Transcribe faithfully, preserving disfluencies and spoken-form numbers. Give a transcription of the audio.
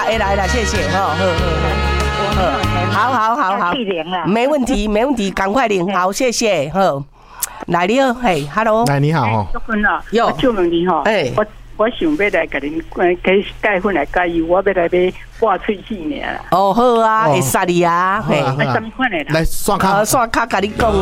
会来啦，谢谢，好好好，好好好好，没问题没问题，赶快领，好谢谢，好，来你好，嘿 ，Hello， 来你好哦， 祝芬啊， 有祝问你吼， 哎， 我我想要来甲恁解解分来解忧，我要来买挂喙齿尔。 哦好啊，会杀你啊，嘿， 什么款的？ 来刷卡， 刷卡甲你讲